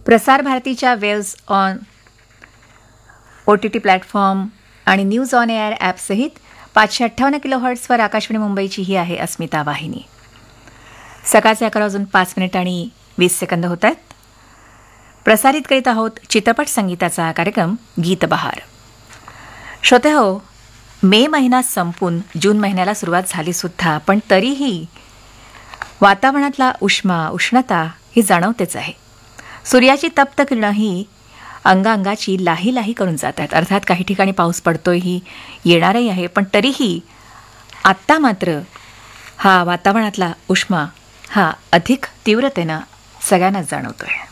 प्रसार भारतीच्या waves on OTT platform आणि न्यूज ऑन एअर ॲपसहित 558 किलोहर्ट्झवर आकाशवाणी मुंबईची ही आहे अस्मिता वाहिनी. सकाळचे 11:05 आणि 20 सेकंद होत आहेत. प्रसारित करीत आहोत चित्रपट संगीताचा कार्यक्रम गीत बहार. श्रोते हो, मे महिना संपून जून महिन्याला सुरुवात झाली सुद्धा, पण तरीही वातावरणातला उष्णता ही जाणवतेच आहे. सूर्याची तप्त किरणं ही अंगांगाची लाही लाही करून जात आहेत. अर्थात काही ठिकाणी पाऊस पडतोयही, येणारही आहे, पण तरीही आत्ता मात्र हा वातावरणातला उष्मा हा अधिक तीव्रतेनं सगळ्यांनाच जाणवतोय.